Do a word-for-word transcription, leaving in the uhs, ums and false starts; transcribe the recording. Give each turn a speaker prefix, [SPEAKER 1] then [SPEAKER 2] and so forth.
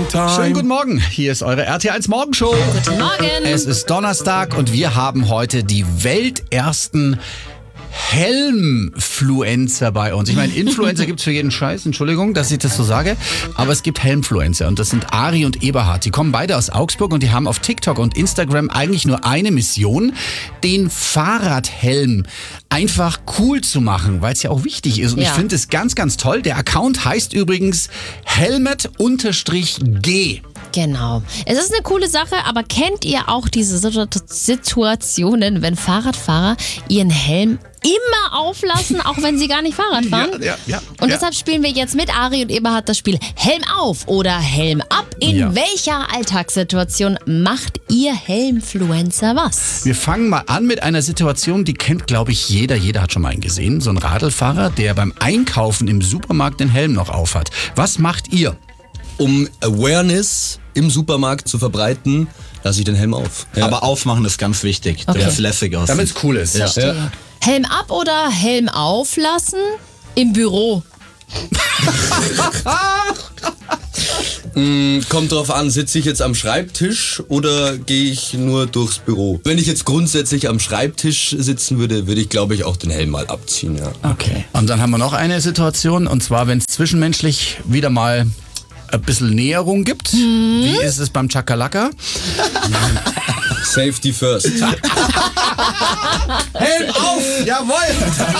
[SPEAKER 1] Time.
[SPEAKER 2] Schönen guten Morgen, hier ist eure R T eins Morgenshow.
[SPEAKER 3] Guten Morgen.
[SPEAKER 2] Es ist Donnerstag und wir haben heute die weltersten Helmfluencer bei uns. Ich meine, Influencer gibt's für jeden Scheiß, Entschuldigung, dass ich das so sage, aber es gibt Helmfluencer und das sind Ari und Eberhard. Die kommen beide aus Augsburg und die haben auf TikTok und Instagram eigentlich nur eine Mission, den Fahrradhelm einfach cool zu machen, weil es ja auch wichtig ist und
[SPEAKER 3] Ja.
[SPEAKER 2] ich finde es ganz, ganz toll. Der Account heißt übrigens Helmet-G.
[SPEAKER 3] Genau. Es ist eine coole Sache, aber kennt ihr auch diese Situ- Situationen, wenn Fahrradfahrer ihren Helm immer auflassen, auch wenn sie gar nicht Fahrrad fahren?
[SPEAKER 2] Ja, ja, ja,
[SPEAKER 3] Und
[SPEAKER 2] ja.
[SPEAKER 3] deshalb spielen wir jetzt mit Ari und Eberhard das Spiel Helm auf oder Helm ab. In
[SPEAKER 2] Ja.
[SPEAKER 3] welcher Alltagssituation macht ihr Helmfluencer was?
[SPEAKER 2] Wir fangen mal an mit einer Situation, die kennt, glaube ich, jeder. Jeder hat schon mal einen gesehen. So ein Radlfahrer, der beim Einkaufen im Supermarkt den Helm noch aufhat. Was macht ihr?
[SPEAKER 1] Um Awareness im Supermarkt zu verbreiten, lasse ich den Helm auf. Ja.
[SPEAKER 4] Aber aufmachen ist ganz wichtig,
[SPEAKER 3] Okay.
[SPEAKER 4] damit es lässig aussieht.
[SPEAKER 2] Damit es cool ist.
[SPEAKER 4] Ja.
[SPEAKER 1] Ja.
[SPEAKER 3] Helm ab oder Helm auflassen im Büro?
[SPEAKER 1] Mm, Kommt drauf an, sitze ich jetzt am Schreibtisch oder gehe ich nur durchs Büro? Wenn ich jetzt grundsätzlich am Schreibtisch sitzen würde, würde ich, glaube ich, auch den Helm mal abziehen. Ja.
[SPEAKER 2] Okay. Und dann haben wir noch eine Situation, und zwar, wenn es zwischenmenschlich wieder mal ein bisschen Näherung gibt. Wie ist es beim Chakalaka?
[SPEAKER 1] Safety first.
[SPEAKER 2] Helm auf! Jawohl!